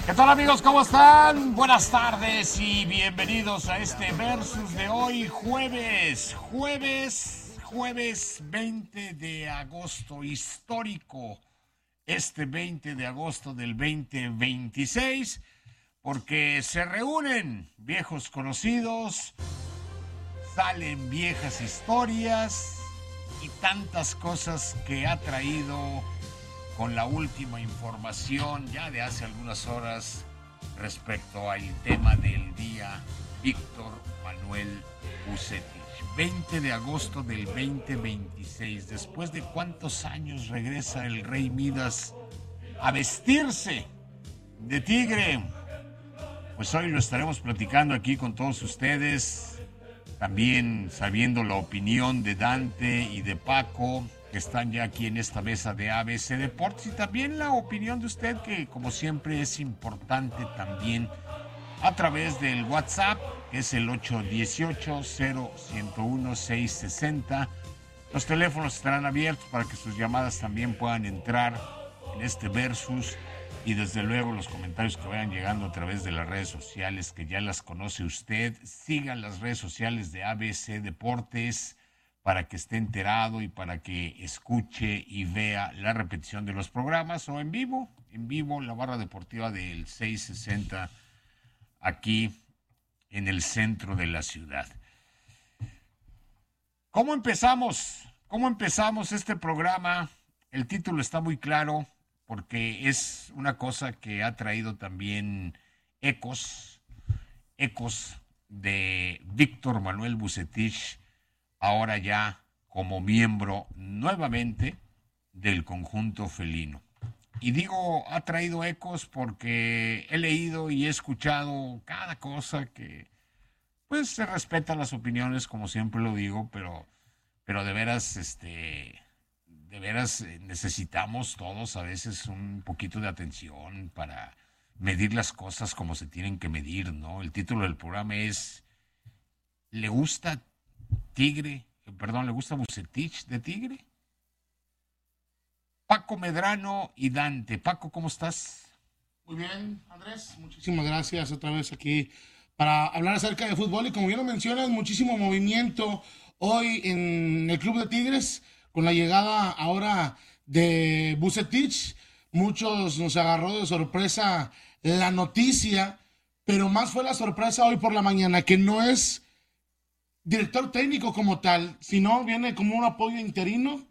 ¿Qué tal, amigos? ¿Cómo están? Buenas tardes y bienvenidos a este Versus de hoy, jueves 20 de agosto, histórico, este 20 de agosto del 2026, porque se reúnen viejos conocidos, salen viejas historias y tantas cosas que ha traído con la última información ya de hace algunas horas respecto al tema del día Víctor Manuel Bucetich. 20 de agosto del 2026. ¿Después de cuántos años regresa el Rey Midas a vestirse de tigre? Pues hoy lo estaremos platicando aquí con todos ustedes, también sabiendo la opinión de Dante y de Paco, que están ya aquí en esta mesa de ABC Deportes, y también la opinión de usted, que como siempre es importante también a través del WhatsApp, que es el 818-0101-660. Los teléfonos estarán abiertos para que sus llamadas también puedan entrar en este versus, y desde luego los comentarios que vayan llegando a través de las redes sociales, que ya las conoce usted. Sigan las redes sociales de ABC Deportes para que esté enterado y para que escuche y vea la repetición de los programas, o en vivo, la barra deportiva del 660 aquí en el centro de la ciudad. ¿Cómo empezamos? ¿Cómo empezamos este programa? El título está muy claro, porque es una cosa que ha traído también ecos de Víctor Manuel Bucetich, ahora ya como miembro nuevamente del conjunto felino. Y digo, ha traído ecos porque he leído y he escuchado cada cosa que, pues, se respetan las opiniones, como siempre lo digo, pero de veras, necesitamos todos a veces un poquito de atención para medir las cosas como se tienen que medir, ¿no? El título del programa es ¿Le gusta le gusta Bucetich de Tigre? Paco Medrano y Dante. Paco, ¿cómo estás? Muy bien, Andrés, muchísimas gracias otra vez aquí para hablar acerca de fútbol. Y como bien lo mencionas, muchísimo movimiento hoy en el Club de Tigres con la llegada ahora de Bucetich. Muchos nos agarró de sorpresa la noticia, pero más fue la sorpresa hoy por la mañana, que no es director técnico como tal, sino viene como un apoyo interino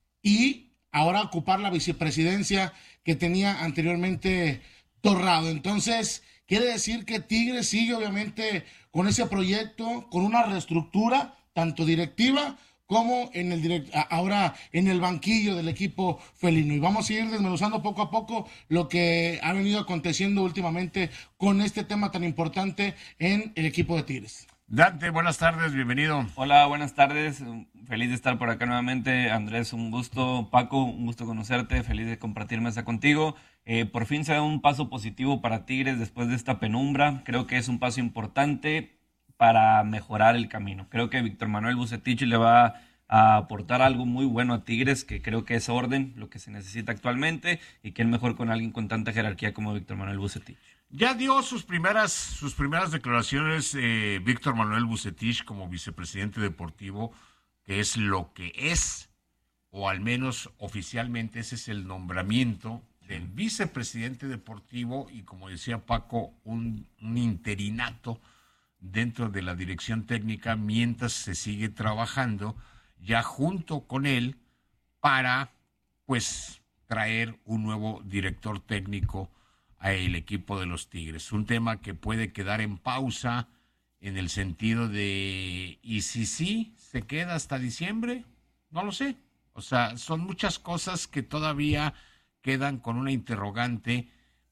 y ahora ocupar la vicepresidencia que tenía anteriormente Torrado. Entonces, quiere decir que Tigres sigue obviamente con ese proyecto, con una reestructura, tanto directiva como en ahora en el banquillo del equipo felino. Y vamos a ir desmenuzando poco a poco lo que ha venido aconteciendo últimamente con este tema tan importante en el equipo de Tigres. Dante, buenas tardes, bienvenido. Hola, buenas tardes. Feliz de estar por acá nuevamente. Andrés, un gusto. Paco, un gusto conocerte. Feliz de compartir mesa contigo. Por fin se da un paso positivo para Tigres después de esta penumbra. Creo que es un paso importante para mejorar el camino. Creo que Víctor Manuel Bucetich le va a aportar algo muy bueno a Tigres, que creo que es orden, lo que se necesita actualmente, y que es mejor con alguien con tanta jerarquía como Víctor Manuel Bucetich. Ya dio sus primeras declaraciones Víctor Manuel Bucetich como vicepresidente deportivo, que es lo que es, o al menos oficialmente ese es el nombramiento del vicepresidente deportivo, y como decía Paco, un interinato dentro de la dirección técnica mientras se sigue trabajando ya junto con él para, pues, traer un nuevo director técnico al equipo de los Tigres. Un tema que puede quedar en pausa en el sentido de, ¿y si sí se queda hasta diciembre? No lo sé. O sea, son muchas cosas que todavía quedan con una interrogante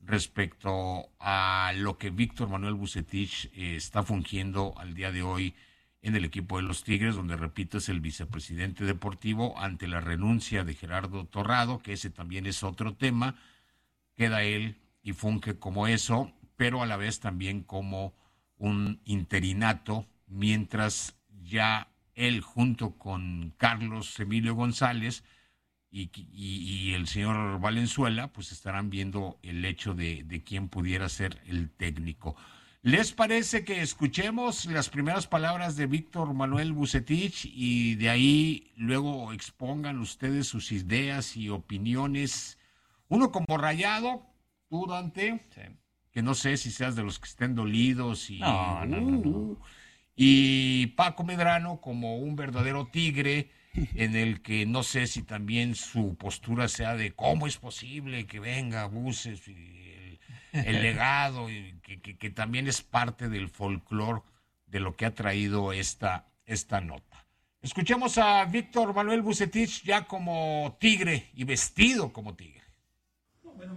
respecto a lo que Víctor Manuel Bucetich está fungiendo al día de hoy en el equipo de los Tigres, donde, repito, es el vicepresidente deportivo ante la renuncia de Gerardo Torrado, que ese también es otro tema. Queda él y funge como eso, pero a la vez también como un interinato, mientras ya él junto con Carlos Emilio González y el señor Valenzuela, pues estarán viendo el hecho de quién pudiera ser el técnico. ¿Les parece que escuchemos las primeras palabras de Víctor Manuel Vucetich y de ahí luego expongan ustedes sus ideas y opiniones? Uno como Rayado, tú, Dante, Sí. que no sé si seas de los que estén dolidos No. y Paco Medrano como un verdadero tigre en el que no sé si también su postura sea de cómo es posible que venga Buses y el legado, y que también es parte del folclore de lo que ha traído esta nota. Escuchemos a Víctor Manuel Vucetich ya como tigre y vestido como tigre. Bueno,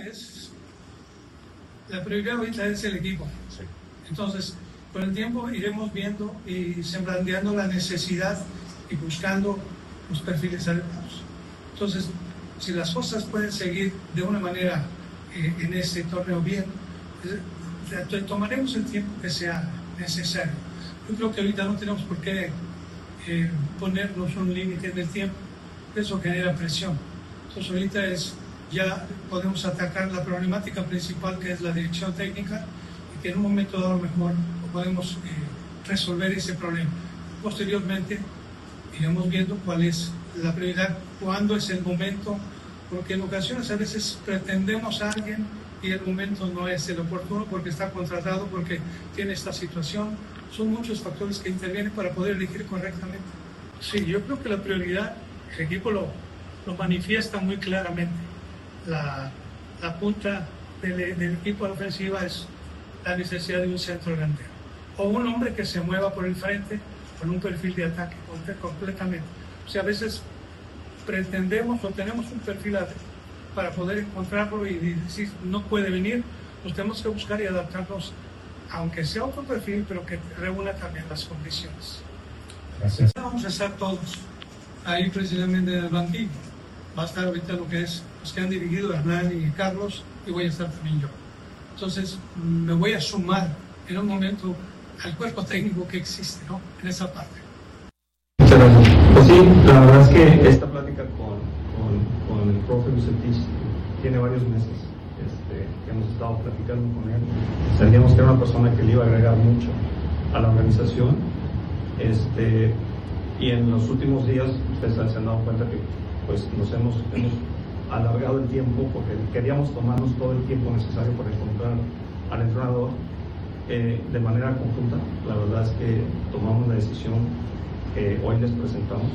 la prioridad ahorita es el equipo. Sí. Entonces, con el tiempo iremos viendo y semblandeando la necesidad y buscando los perfiles adecuados. Entonces, si las cosas pueden seguir de una manera en este torneo bien, tomaremos el tiempo que sea necesario. Yo creo que ahorita no tenemos por qué ponernos un límite en el tiempo, eso genera presión. Entonces ahorita ya podemos atacar la problemática principal, que es la dirección técnica, y que en un momento dado mejor podemos resolver ese problema. Posteriormente iremos viendo cuál es la prioridad, cuándo es el momento, porque en ocasiones a veces pretendemos a alguien y el momento no es el oportuno porque está contratado, porque tiene esta situación. Son muchos factores que intervienen para poder elegir correctamente. Sí, yo creo que la prioridad, el equipo lo manifiesta muy claramente. La punta del equipo de ofensiva es la necesidad de un centro delantero o un hombre que se mueva por el frente con un perfil de ataque completamente. O sea, a veces pretendemos o tenemos un perfil para poder encontrarlo y decir no puede venir, pues tenemos que buscar y adaptarnos, aunque sea otro perfil, pero que reúna también las condiciones. Gracias. Vamos a estar todos ahí precisamente en el banquillo. Va a estar ahorita lo que es los que han dirigido, Hernán y Carlos, y voy a estar también yo. Entonces me voy a sumar en un momento al cuerpo técnico que existe, ¿no? En esa parte. Pues sí, la verdad es que esta plática con el profe Vucetich tiene varios meses que hemos estado platicando con él. Sabíamos que era una persona que le iba a agregar mucho a la organización, y en los últimos días ustedes se han dado cuenta que pues nos hemos alargado el tiempo porque queríamos tomarnos todo el tiempo necesario para encontrar al entrenador de manera conjunta. La verdad es que tomamos la decisión que hoy les presentamos,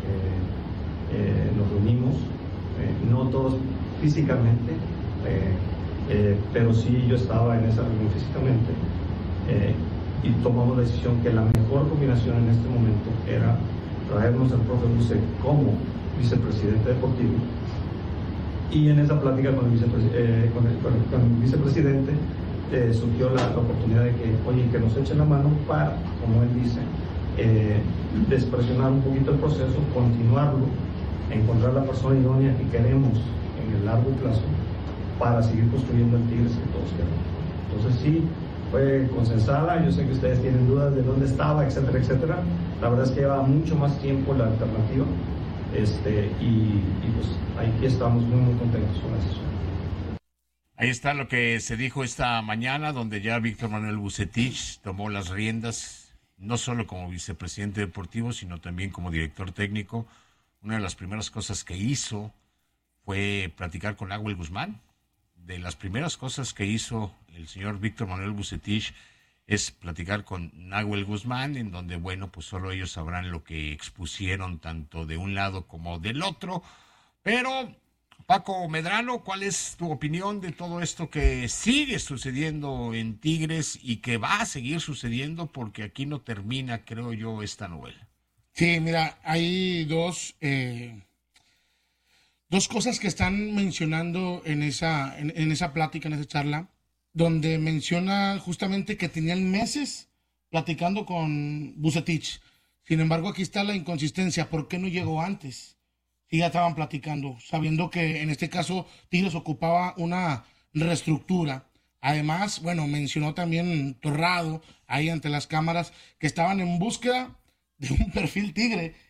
nos reunimos, no todos físicamente, pero sí yo estaba en esa reunión físicamente, y tomamos la decisión que la mejor combinación en este momento era traernos al profe Buce como vicepresidente deportivo, y en esa plática con el vicepresidente surgió la oportunidad de que, oye, que nos echen la mano para, como él dice, despresionar un poquito el proceso, continuarlo, encontrar la persona idónea que queremos en el largo plazo para seguir construyendo el Tigres que todos queremos. Entonces sí, fue consensada. Yo sé que ustedes tienen dudas de dónde estaba, etcétera, etcétera. La verdad es que lleva mucho más tiempo la alternativa, y pues aquí estamos muy contentos con la decisión. Ahí está lo que se dijo esta mañana, donde ya Víctor Manuel Vucetich tomó las riendas, no solo como vicepresidente deportivo, sino también como director técnico. Una de las primeras cosas que hizo fue platicar con Nahuel Guzmán. De las primeras cosas que hizo el señor Víctor Manuel Vucetich es platicar con Nahuel Guzmán, en donde, bueno, pues solo ellos sabrán lo que expusieron tanto de un lado como del otro. Pero, Paco Medrano, ¿cuál es tu opinión de todo esto que sigue sucediendo en Tigres y que va a seguir sucediendo porque aquí no termina, creo yo, esta novela? Sí, mira, hay dos cosas que están mencionando en esa plática, en esa charla, donde menciona justamente que tenían meses platicando con Vucetich. Sin embargo, aquí está la inconsistencia. ¿Por qué no llegó antes? Si ya estaban platicando, sabiendo que en este caso Tigres ocupaba una reestructura. Además, bueno, mencionó también Torrado ahí ante las cámaras que estaban en búsqueda de un perfil Tigre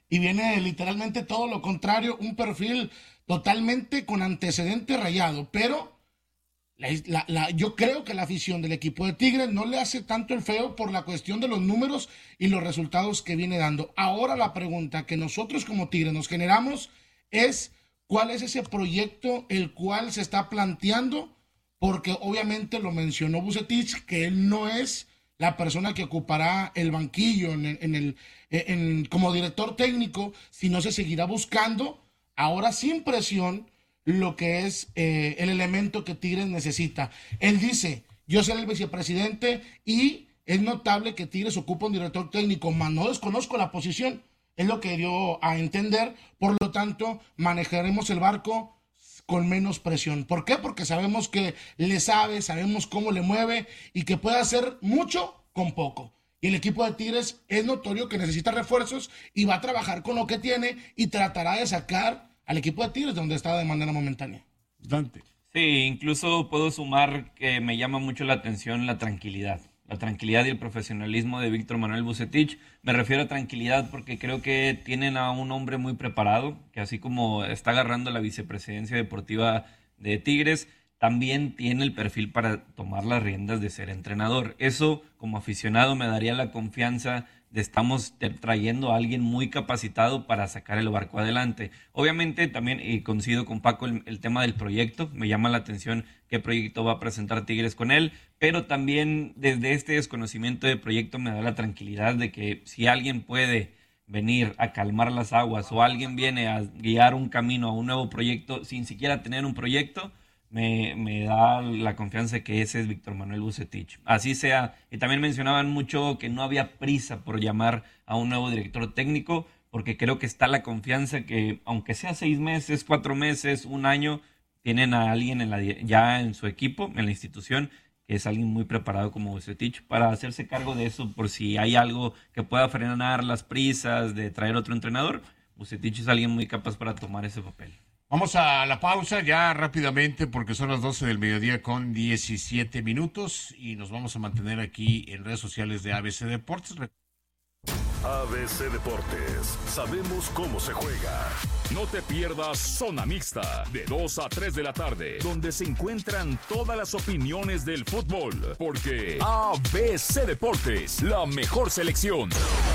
y viene literalmente todo lo contrario, un perfil totalmente con antecedente rayado, pero yo creo que la afición del equipo de Tigres no le hace tanto el feo por la cuestión de los números y los resultados que viene dando. Ahora la pregunta que nosotros como Tigres nos generamos es ¿cuál es ese proyecto el cual se está planteando? Porque obviamente lo mencionó Vucetich, que él no es la persona que ocupará el banquillo como director técnico, sino se seguirá buscando, ahora sin presión, lo que es el elemento que Tigres necesita. Él dice, yo seré el vicepresidente y es notable que Tigres ocupa un director técnico, mas no desconozco la posición, es lo que dio a entender, por lo tanto manejaremos el barco con menos presión. ¿Por qué? Porque sabemos que le sabe, sabemos cómo le mueve y que puede hacer mucho con poco. Y el equipo de Tigres es notorio que necesita refuerzos y va a trabajar con lo que tiene y tratará de sacar al equipo de Tigres donde está de manera momentánea. Dante. Sí, incluso puedo sumar que me llama mucho la atención la tranquilidad y el profesionalismo de Víctor Manuel Vucetich. Me refiero a tranquilidad porque creo que tienen a un hombre muy preparado, que así como está agarrando la vicepresidencia deportiva de Tigres, también tiene el perfil para tomar las riendas de ser entrenador. Eso, como aficionado, me daría la confianza de estamos trayendo a alguien muy capacitado para sacar el barco adelante. Obviamente también, y coincido con Paco, el tema del proyecto, me llama la atención qué proyecto va a presentar Tigres con él, pero también desde este desconocimiento de proyecto me da la tranquilidad de que si alguien puede venir a calmar las aguas o alguien viene a guiar un camino a un nuevo proyecto sin siquiera tener un proyecto, me da la confianza de que ese es Víctor Manuel Vucetich. Así sea, y también mencionaban mucho que no había prisa por llamar a un nuevo director técnico, porque creo que está la confianza que, aunque sea 6 meses, 4 meses, 1 año, tienen a alguien ya en su equipo, en la institución, que es alguien muy preparado como Vucetich, para hacerse cargo de eso, por si hay algo que pueda frenar las prisas de traer otro entrenador. Vucetich es alguien muy capaz para tomar ese papel. Vamos a la pausa ya rápidamente porque son las 12 del mediodía con 17 minutos y nos vamos a mantener aquí en redes sociales de ABC Deportes. ABC Deportes, sabemos cómo se juega. No te pierdas Zona Mixta, de 2 a 3 de la tarde, donde se encuentran todas las opiniones del fútbol, porque ABC Deportes, la mejor selección.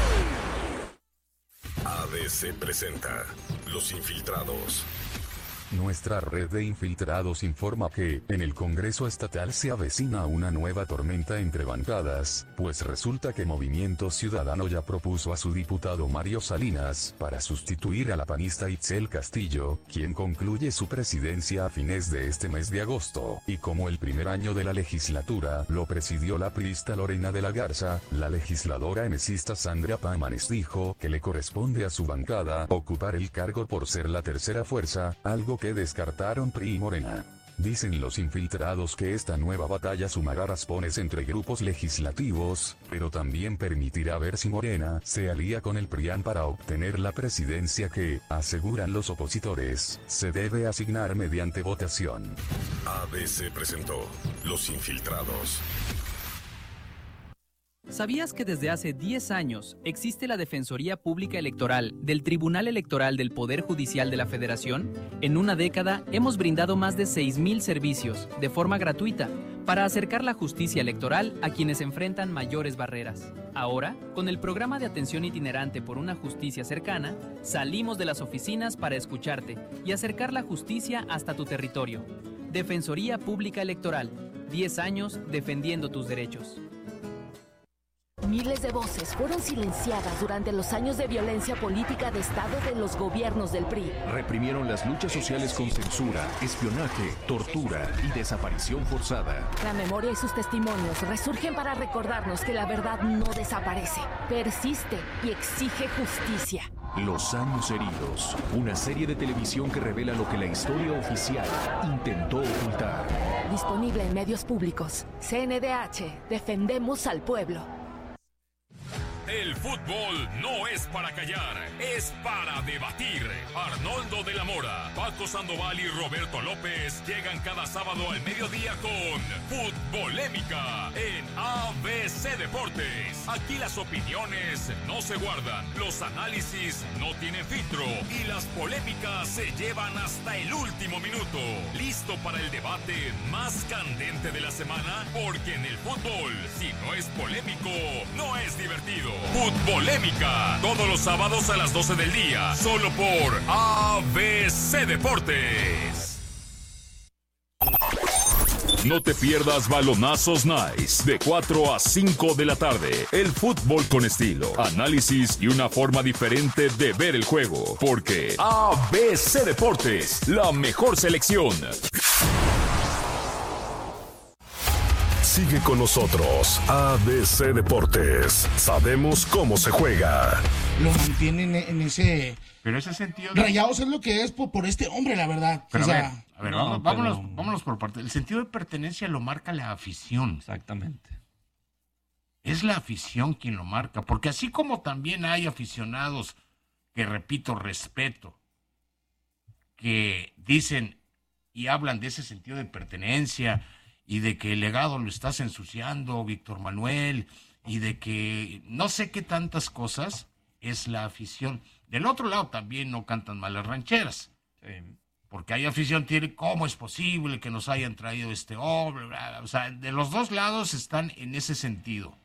ABC presenta Los Infiltrados. Nuestra red de infiltrados informa que, en el Congreso Estatal se avecina una nueva tormenta entre bancadas, pues resulta que Movimiento Ciudadano ya propuso a su diputado Mario Salinas para sustituir a la panista Itzel Castillo, quien concluye su presidencia a fines de este mes de agosto, y como el primer año de la legislatura lo presidió la priista Lorena de la Garza, la legisladora enesista Sandra Pámanes dijo que le corresponde a su bancada ocupar el cargo por ser la tercera fuerza, algo que descartaron PRI y Morena. Dicen los infiltrados que esta nueva batalla sumará raspones entre grupos legislativos, pero también permitirá ver si Morena se alía con el PRIAN para obtener la presidencia que, aseguran los opositores, se debe asignar mediante votación. ABC presentó Los Infiltrados. ¿Sabías que desde hace 10 años existe la Defensoría Pública Electoral del Tribunal Electoral del Poder Judicial de la Federación? En una década hemos brindado más de 6,000 servicios de forma gratuita para acercar la justicia electoral a quienes enfrentan mayores barreras. Ahora, con el programa de atención itinerante por una justicia cercana, salimos de las oficinas para escucharte y acercar la justicia hasta tu territorio. Defensoría Pública Electoral, 10 años defendiendo tus derechos. Miles de voces fueron silenciadas durante los años de violencia política de Estado de los gobiernos del PRI. Reprimieron las luchas sociales con censura, espionaje, tortura y desaparición forzada. La memoria y sus testimonios resurgen para recordarnos que la verdad no desaparece, persiste y exige justicia. Los años heridos, una serie de televisión que revela lo que la historia oficial intentó ocultar. Disponible en medios públicos. CNDH, defendemos al pueblo. El fútbol no es para callar, es para debatir. Arnoldo de la Mora, Paco Sandoval y Roberto López llegan cada sábado al mediodía con Futbolémica en ABC Deportes. Aquí las opiniones no se guardan, los análisis no tienen filtro y las polémicas se llevan hasta el último minuto. ¿Listo para el debate más candente de la semana? Porque en el fútbol, si no es polémico, no es divertido. Futbolémica, todos los sábados a las 12 del día, solo por ABC Deportes. No te pierdas Balonazos Nice, de 4 a 5 de la tarde. El fútbol con estilo, análisis y una forma diferente de ver el juego. Porque ABC Deportes, la mejor selección. Sigue con nosotros, ABC Deportes. Sabemos cómo se juega. Lo mantienen en ese... Pero ese sentido... Rayados es lo que es por este hombre, la verdad. Pero o sea, a ver, vámonos por parte. El sentido de pertenencia lo marca la afición. Exactamente. Es la afición quien lo marca. Porque así como también hay aficionados que, repito, respeto, que dicen y hablan de ese sentido de pertenencia y de que el legado lo estás ensuciando, Víctor Manuel, y de que no sé qué tantas cosas, es la afición. Del otro lado también no cantan mal las rancheras. Sí. Porque hay afición, tiene cómo es posible que nos hayan traído este hombre, bla, bla. O sea, de los dos lados están en ese sentido.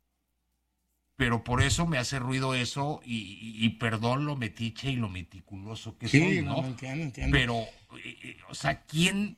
Pero por eso me hace ruido eso y perdón lo metiche y lo meticuloso que soy, ¿no? Entiendo. Pero, o sea, ¿quién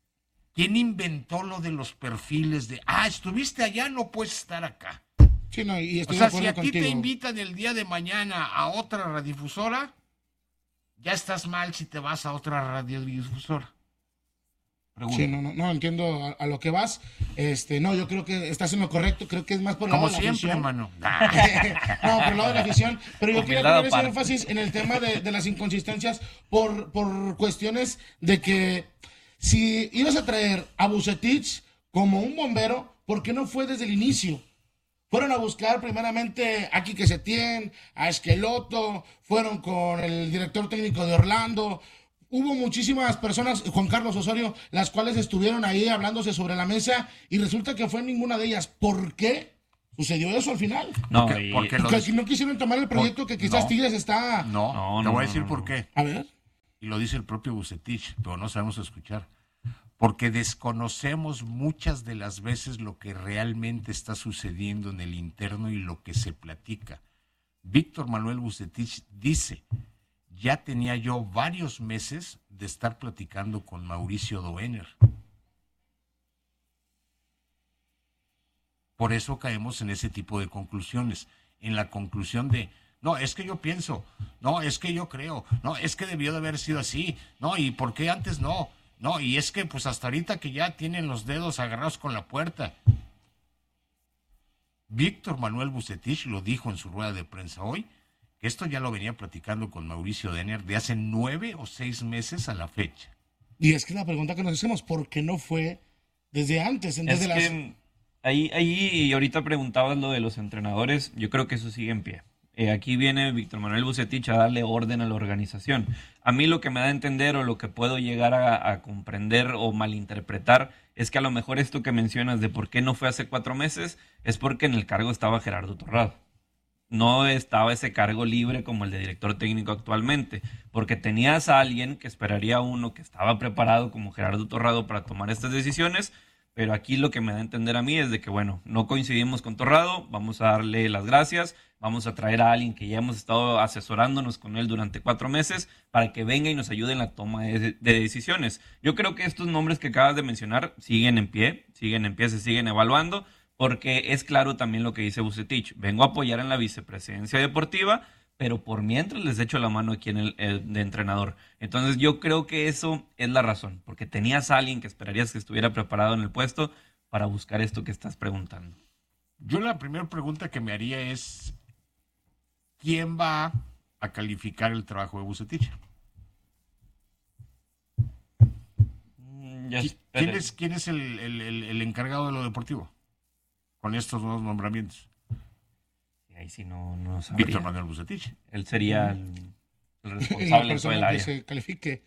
inventó lo de los perfiles de, estuviste allá, no puedes estar acá? Sí, no, y estoy o sea, de si acuerdo a ti contigo. te invitan el día de mañana a otra radiodifusora, ya estás mal si te vas a otra radiodifusora. Sí, no entiendo a lo que vas. No, yo creo que estás en lo correcto. Creo que es más por el lado Como de la siempre, afición. mano. No, por el lado de la afición. Pero yo quería Humildad poner ese aparte. énfasis en el tema de las inconsistencias por cuestiones de que si ibas a traer a Vucetich como un bombero, ¿por qué no fue desde el inicio? Fueron a buscar primeramente a Quique Setién, a Esqueloto, fueron con el director técnico de Orlando. Hubo muchísimas personas, Juan Carlos Osorio, las cuales estuvieron ahí hablándose sobre la mesa y resulta que fue ninguna de ellas. ¿Por qué sucedió eso al final? No, porque Porque no quisieron tomar el proyecto que quizás no. Tigres está... No, te voy a decir por qué. A ver. Y lo dice el propio Vucetich, pero no sabemos escuchar. Porque desconocemos muchas de las veces lo que realmente está sucediendo en el interno y lo que se platica. Víctor Manuel Vucetich dice, ya tenía yo varios meses de estar platicando con Mauricio Doener. Por eso caemos en ese tipo de conclusiones, en la conclusión de, no, es que yo pienso, no, es que yo creo, no, es que debió de haber sido así, no, ¿y por qué antes no? No, y es que pues hasta ahorita que ya tienen los dedos agarrados con la puerta. Víctor Manuel Vucetich lo dijo en su rueda de prensa hoy, que esto ya lo venía platicando con Mauricio Doener de hace 9 o 6 meses a la fecha. Y es que la pregunta que nos hacemos, ¿por qué no fue desde antes? Desde que ahí ahorita preguntabas lo de los entrenadores, yo creo que eso sigue en pie. Aquí viene Víctor Manuel Vucetich a darle orden a la organización. A mí lo que me da a entender o lo que puedo llegar a comprender o malinterpretar es que a lo mejor esto que mencionas de por qué no fue hace 4 meses es porque en el cargo estaba Gerardo Torrado. No estaba ese cargo libre como el de director técnico actualmente, porque tenías a alguien que esperaría uno que estaba preparado como Gerardo Torrado para tomar estas decisiones, pero aquí lo que me da a entender a mí es de que, bueno, no coincidimos con Torrado, vamos a darle las gracias, vamos a traer a alguien que ya hemos estado asesorándonos con él durante 4 meses para que venga y nos ayude en la toma de decisiones. Yo creo que estos nombres que acabas de mencionar siguen en pie, se siguen evaluando, porque es claro también lo que dice Vucetich. Vengo a apoyar en la vicepresidencia deportiva, pero por mientras les echo la mano aquí en el de entrenador. Entonces yo creo que eso es la razón, porque tenías a alguien que esperarías que estuviera preparado en el puesto para buscar esto que estás preguntando. Yo la primera pregunta que me haría es, ¿quién va a calificar el trabajo de Vucetich? ¿Quién es el encargado de lo deportivo con estos nuevos nombramientos? Ahí sí no sabría. Víctor Manuel Vucetich. Él sería el responsable de todo el área. Que se califique.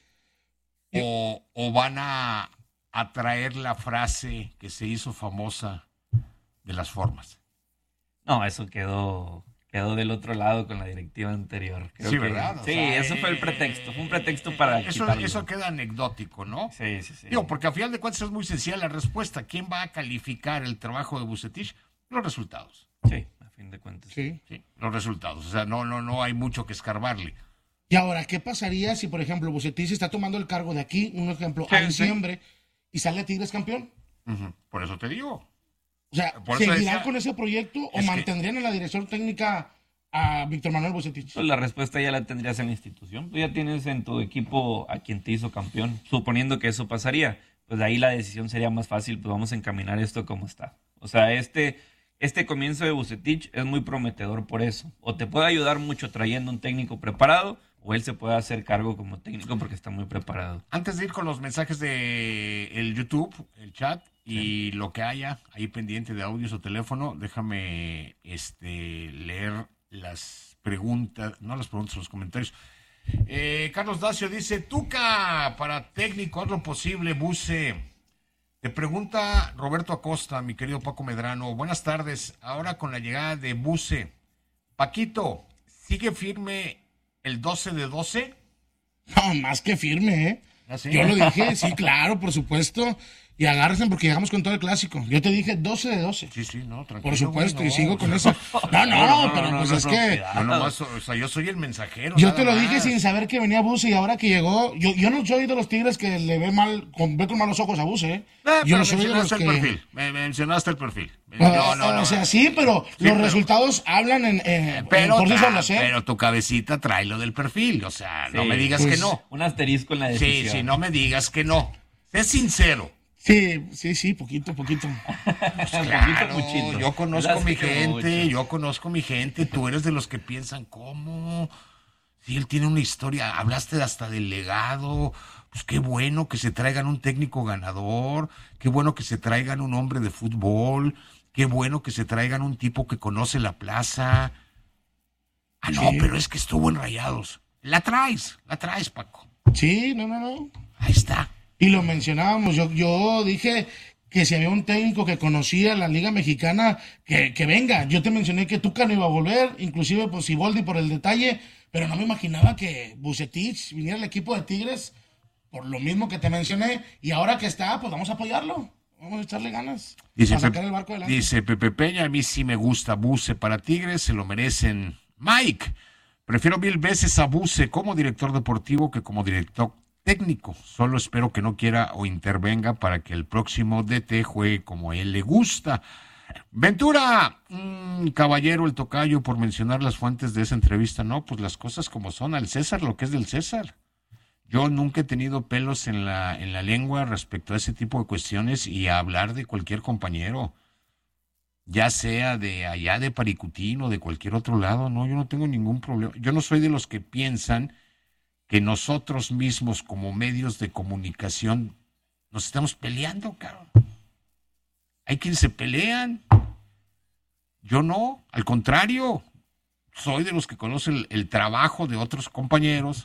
O van a traer la frase que se hizo famosa de las formas. No, eso quedó del otro lado con la directiva anterior. Sí, ¿verdad? Sí, eso fue el pretexto. Fue un pretexto para quitarlo. Eso queda anecdótico, ¿no? Sí. Digo, porque a final de cuentas es muy sencilla la respuesta. ¿Quién va a calificar el trabajo de Vucetich? Los resultados. Sí, a fin de cuentas. Sí. Los resultados. O sea, no hay mucho que escarbarle. Y ahora, ¿qué pasaría si, por ejemplo, Vucetich está tomando el cargo de aquí, un ejemplo, a diciembre, y sale a Tigres campeón? Por eso te digo. O sea, ¿seguirán con ese proyecto o mantendrían en la dirección técnica a Víctor Manuel Vucetich? Pues la respuesta ya la tendrías en la institución. Tú ya tienes en tu equipo a quien te hizo campeón. Suponiendo que eso pasaría, pues de ahí la decisión sería más fácil, pues vamos a encaminar esto como está. O sea, este comienzo de Vucetich es muy prometedor por eso. O te puede ayudar mucho trayendo un técnico preparado, o él se puede hacer cargo como técnico porque está muy preparado. Antes de ir con los mensajes de el YouTube, el chat y lo que haya ahí pendiente de audios o teléfono, déjame leer las preguntas, los comentarios. Carlos Dacio dice, Tuca, para técnico, haz lo posible, Buce. Te pregunta Roberto Acosta, mi querido Paco Medrano, buenas tardes, ahora con la llegada de Buce, Paquito, ¿sigue firme el 12 de 12? No, más que firme, ¿eh? ¿Ah, sí? Yo lo dije, sí, claro, por supuesto. Y agárrense porque llegamos con todo el clásico. Yo te dije 12 de 12. Sí, no, tranquilo. Por supuesto, güey, y sigo con eso. No, es que... No, nomás, o sea, yo soy el mensajero. Yo te lo dije sin saber que venía Buce y ahora que llegó... Yo no soy de los Tigres que le ve con malos ojos a Buce, ¿eh? Yo no soy de los que... Perfil. Me mencionaste el perfil. O sea, sí, pero los resultados hablan por sí solos, ¿eh? Pero tu cabecita trae lo del perfil, o sea, no me digas que no. Un asterisco en la decisión. Sí, no me digas que no. Sé sincero. Sí, poquito. Pues claro, yo conozco mi gente, tú eres de los que piensan, ¿cómo? Si él tiene una historia, hablaste hasta del legado, pues qué bueno que se traigan un técnico ganador, qué bueno que se traigan un hombre de fútbol, qué bueno que se traigan un tipo que conoce la plaza. No, pero es que estuvo en Rayados. La traes, Paco. Sí, no. Ahí está. Y lo mencionábamos, yo dije que si había un técnico que conocía la Liga Mexicana, que venga. Yo te mencioné que Tuca no iba a volver, inclusive pues Siboldi por el detalle, pero no me imaginaba que Vucetich viniera al equipo de Tigres por lo mismo que te mencioné, y ahora que está, pues vamos a apoyarlo, vamos a echarle ganas para sacar el barco adelante. Dice Pepe Peña, a mí sí me gusta Buce para Tigres, se lo merecen. Mike, prefiero 1000 veces a Buce como director deportivo que como director técnico. Solo espero que no quiera o intervenga para que el próximo DT juegue como a él le gusta. Ventura, caballero, el tocayo, por mencionar las fuentes de esa entrevista. No, pues las cosas como son, al César lo que es del César. Yo nunca he tenido pelos en la lengua respecto a ese tipo de cuestiones y a hablar de cualquier compañero, ya sea de allá de Paricutín o de cualquier otro lado. No, yo no tengo ningún problema. Yo no soy de los que piensan que nosotros mismos como medios de comunicación nos estamos peleando, cabrón. Hay quienes se pelean. Yo no, al contrario, soy de los que conocen el trabajo de otros compañeros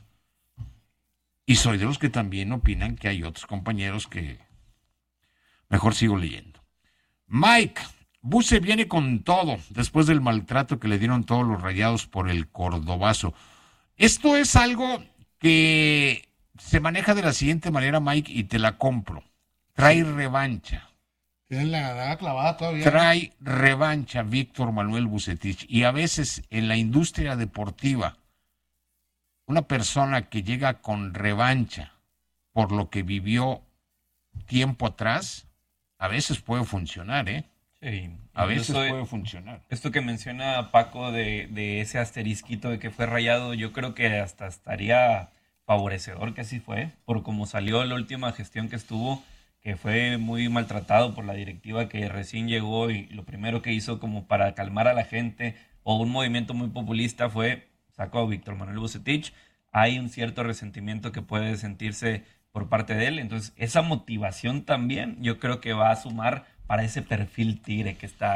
y soy de los que también opinan que hay otros compañeros que mejor sigo leyendo. Mike, Buce viene con todo después del maltrato que le dieron todos los Rayados por el Cordobazo. Esto es algo que se maneja de la siguiente manera, Mike, y te la compro. Trae revancha. Tienen la daga clavada todavía. Trae revancha Víctor Manuel Vucetich. Y a veces en la industria deportiva, una persona que llega con revancha por lo que vivió tiempo atrás, a veces puede funcionar, ¿eh? Sí. A veces puede funcionar. Esto que menciona Paco de ese asterisquito de que fue Rayado, yo creo que hasta estaría favorecedor que así fue, por cómo salió la última gestión que estuvo, que fue muy maltratado por la directiva que recién llegó y lo primero que hizo como para calmar a la gente o un movimiento muy populista fue sacó a Víctor Manuel Vucetich. Hay un cierto resentimiento que puede sentirse por parte de él, entonces esa motivación también yo creo que va a sumar para ese perfil tigre que está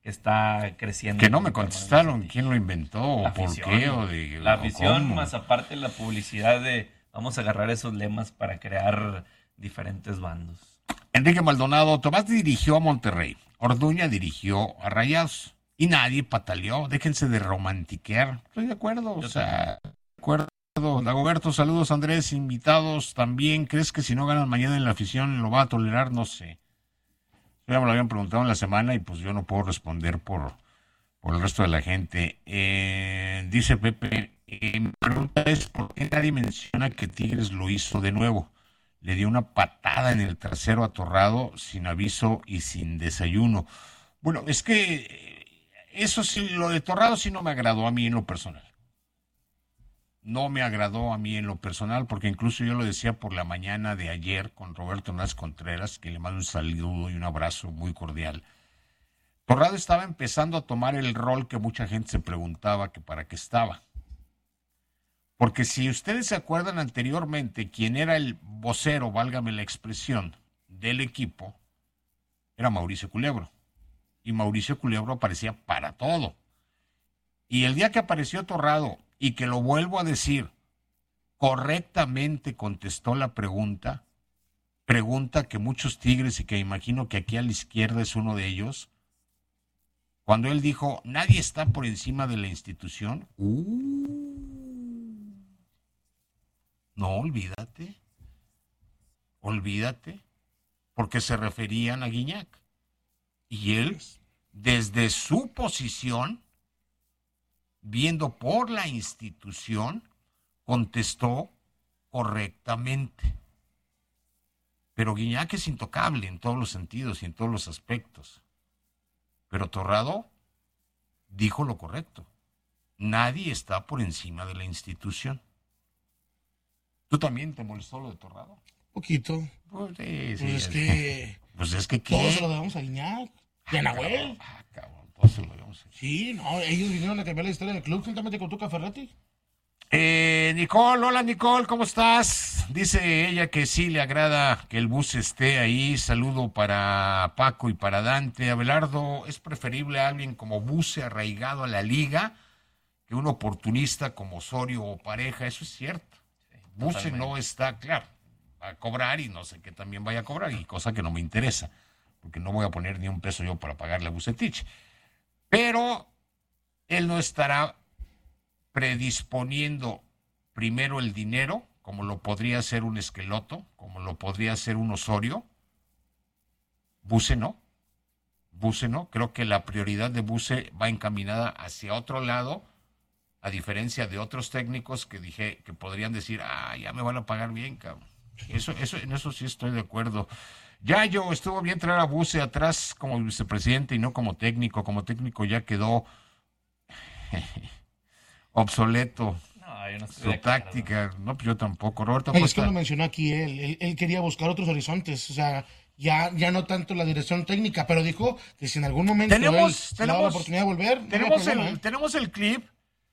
está creciendo. Que no me contestaron quién lo inventó, o por qué, la afición, cómo. más aparte la publicidad de vamos a agarrar esos lemas para crear diferentes bandos. Enrique Maldonado, Tomás dirigió a Monterrey, Orduña dirigió a Rayados y nadie pataleó. Déjense de romantiquear. Estoy de acuerdo, de acuerdo. Dagoberto, saludos Andrés, invitados también. ¿Crees que si no ganan mañana en la afición lo va a tolerar? No sé. Ya me lo habían preguntado en la semana y pues yo no puedo responder por el resto de la gente. Dice Pepe, mi pregunta es ¿por qué nadie menciona que Tigres lo hizo de nuevo? Le dio una patada en el trasero a Torrado sin aviso y sin desayuno. Bueno, es que eso sí, lo de Torrado sí no me agradó a mí en lo personal. No me agradó a mí en lo personal, porque incluso yo lo decía por la mañana de ayer con Roberto Hernández Contreras, que le mando un saludo y un abrazo muy cordial. Torrado estaba empezando a tomar el rol que mucha gente se preguntaba que para qué estaba. Porque si ustedes se acuerdan anteriormente, quien era el vocero, válgame la expresión, del equipo, era Mauricio Culebro. Y Mauricio Culebro aparecía para todo. Y el día que apareció Torrado, y que lo vuelvo a decir, correctamente contestó la pregunta que muchos tigres, y que imagino que aquí a la izquierda es uno de ellos, cuando él dijo, nadie está por encima de la institución. No, olvídate, porque se referían a Guiñac. Y él, desde su posición, viendo por la institución, contestó correctamente. Pero Guiñac es intocable en todos los sentidos y en todos los aspectos. Pero Torrado dijo lo correcto. Nadie está por encima de la institución. ¿Tú también te molestó lo de Torrado? Poquito. Pues, sí, Pues es que todos se lo debemos a Guiñac. Y a Nahuel. Cabrón, todos se lo debemos a Guiñac. Sí, no, ellos vinieron a cambiar la historia del club juntamente con Tuca Ferretti. Nicole, hola Nicole, ¿cómo estás? Dice ella que sí le agrada que el bus esté ahí. Saludo para Paco y para Dante. Abelardo, ¿es preferible a alguien como Buse arraigado a la liga que un oportunista como Osorio o Pareja? Eso es cierto. Buse no está, claro, va a cobrar y no sé qué también vaya a cobrar, y cosa que no me interesa, porque no voy a poner ni un peso yo para pagarle a Vucetich. Pero él no estará predisponiendo primero el dinero, como lo podría hacer un Esqueloto, como lo podría hacer un Osorio. Buse no. Creo que la prioridad de Buse va encaminada hacia otro lado, a diferencia de otros técnicos que podrían decir, ya me van a pagar bien, cabrón. En eso sí estoy de acuerdo. Yayo, estuvo bien traer a Buse atrás como vicepresidente y no como técnico. Como técnico ya quedó obsoleto. No, yo no estoy su táctica. No, pues yo tampoco. Roberto Costa. Es que lo mencionó aquí él quería buscar otros horizontes, o sea, ya no tanto la dirección técnica, pero dijo que si en algún momento tenemos la oportunidad de volver. Tenemos el clip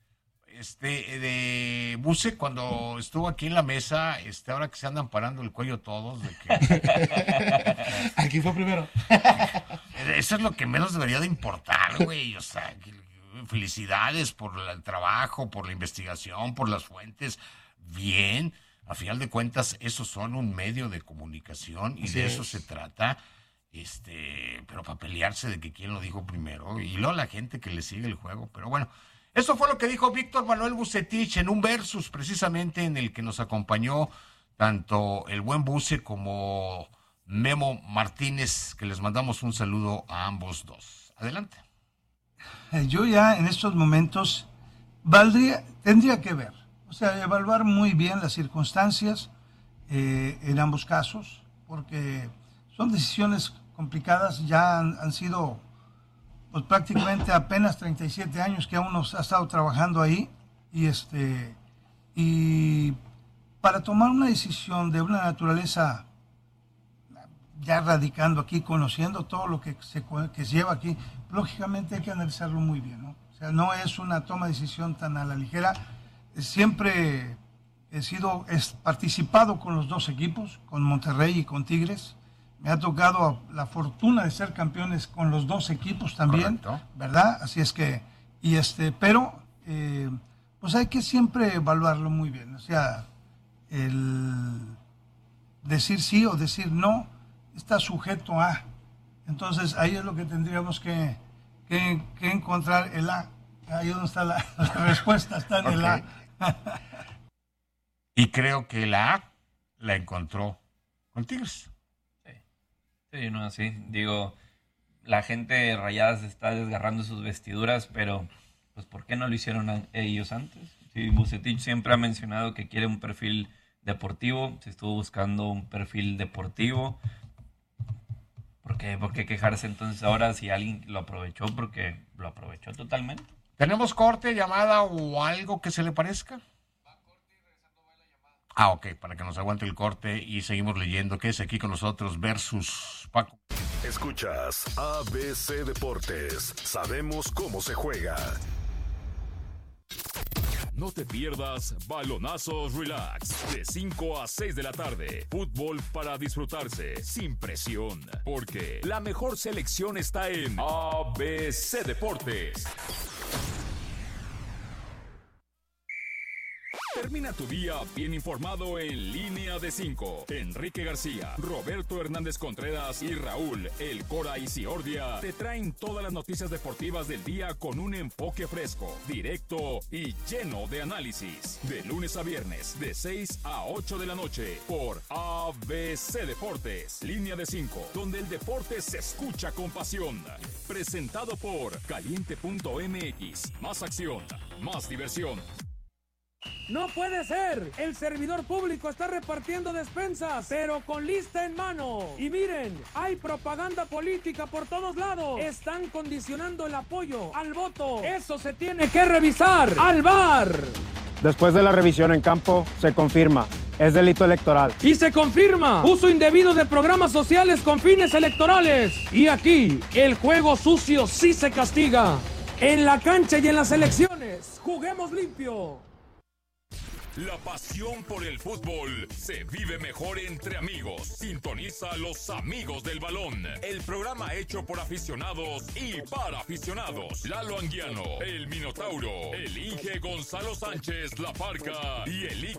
de Buse cuando estuvo aquí en la mesa, ahora que se andan parando el cuello todos. De que... Aquí fue primero. Eso es lo que menos debería de importar, güey. O sea, felicidades por el trabajo, por la investigación, por las fuentes. Bien, a final de cuentas, esos son un medio de comunicación y de eso se trata. Pero para pelearse de que quién lo dijo primero, y luego la gente que le sigue el juego. Pero bueno, eso fue lo que dijo Víctor Manuel Vucetich en un versus precisamente en el que nos acompañó tanto el buen Buse como Memo Martínez, que les mandamos un saludo a ambos dos. Adelante. Yo ya en estos momentos tendría que ver, o sea, evaluar muy bien las circunstancias en ambos casos, porque son decisiones complicadas, ya han sido pues prácticamente apenas 37 años que uno ha estado trabajando ahí y para tomar una decisión de una naturaleza, ya radicando aquí, conociendo todo lo que se lleva aquí, lógicamente hay que analizarlo muy bien, ¿no? O sea, no es una toma de decisión tan a la ligera. Siempre he participado con los dos equipos, con Monterrey y con Tigres. Me ha tocado la fortuna de ser campeones con los 2 equipos también, correcto, ¿verdad? Así es que, pero pues hay que siempre evaluarlo muy bien. O sea, el decir sí o decir no está sujeto a. Entonces ahí es lo que tendríamos que encontrar el A. Ahí donde está la respuesta, está en el A. Y creo que la A la encontró con Tigres. Sí, no, sí. Digo, la gente de Rayadas está desgarrando sus vestiduras, pero pues ¿por qué no lo hicieron ellos antes? Sí, Vucetich siempre ha mencionado que quiere un perfil deportivo, se estuvo buscando un perfil deportivo. ¿Por qué quejarse entonces ahora si alguien lo aprovechó? Porque lo aprovechó totalmente. ¿Tenemos corte, llamada o algo que se le parezca? Ok, para que nos aguante el corte y seguimos leyendo. ¿Qué es aquí con nosotros versus Paco? Escuchas ABC Deportes. Sabemos cómo se juega. No te pierdas Balonazos Relax de 5 a 6 de la tarde. Fútbol para disfrutarse sin presión, porque la mejor selección está en ABC Deportes. Termina tu día bien informado en Línea de 5. Enrique García, Roberto Hernández Contreras y Raúl El Cora Isiordia te traen todas las noticias deportivas del día con un enfoque fresco, directo y lleno de análisis. De lunes a viernes, de 6 a 8 de la noche, por ABC Deportes. Línea de 5, donde el deporte se escucha con pasión. Presentado por Caliente.mx. Más acción, más diversión. ¡No puede ser! El servidor público está repartiendo despensas, pero con lista en mano. Y miren, hay propaganda política por todos lados. Están condicionando el apoyo al voto. Eso se tiene que revisar. ¡Al VAR! Después de la revisión en campo, se confirma. Es delito electoral. Y se confirma uso indebido de programas sociales con fines electorales. Y aquí, el juego sucio sí se castiga. En la cancha y en las elecciones, juguemos limpio. La pasión por el fútbol se vive mejor entre amigos. Sintoniza Los Amigos del Balón, el programa hecho por aficionados y para aficionados. Lalo Anguiano, el Minotauro, el Inge Gonzalo Sánchez La Parca y el